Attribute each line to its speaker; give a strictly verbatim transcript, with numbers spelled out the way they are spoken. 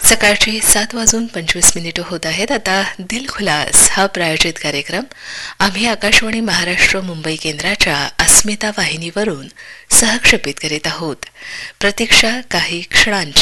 Speaker 1: सकाळची सात वाजून पंचवीस मिनिटं होत आहेत. आता दिल खुलास हा प्रायोजित कार्यक्रम आम्ही आकाशवाणी महाराष्ट्र मुंबई केंद्राच्या अस्मिता वाहिनीवरून सहक्षेपित करीत आहोत. प्रतीक्षा काही क्षणांची.